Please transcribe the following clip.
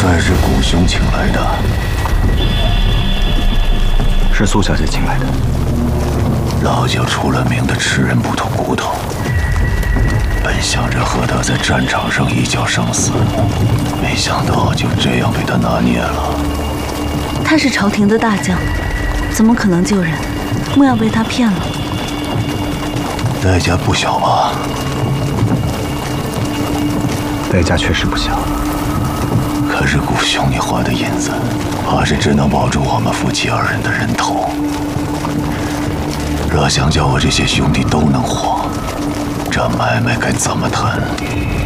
帅是古兄请来的， 是苏小姐请来的。 老九出了名的吃人不吐骨头，本想着和他在战场上一较生死，没想到就这样被他拿捏了。 他是朝廷的大将，怎么可能救人？莫要被他骗了。 代价不小吧？ 代价确实不小。 可是古兄，你花的银子，怕是只能保住我们夫妻二人的人头。若想叫我这些兄弟都能活，这买卖该怎么谈？